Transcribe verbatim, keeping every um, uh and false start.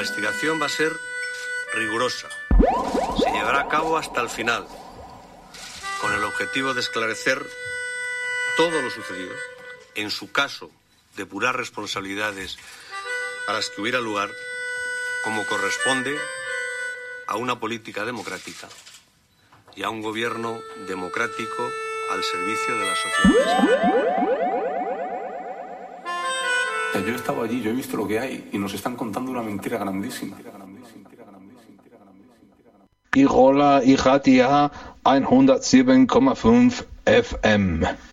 investigación va a ser rigurosa. Se llevará a cabo hasta el final, con el objetivo de esclarecer todo lo sucedido. En su caso, depurar responsabilidades a las que hubiera lugar, como corresponde a una política democrática y a un gobierno democrático al servicio de la sociedad. Yo he estado allí, yo he visto lo que hay y nos están contando una mentira grandísima. Irola Iratia hundertsieben Komma fünf F M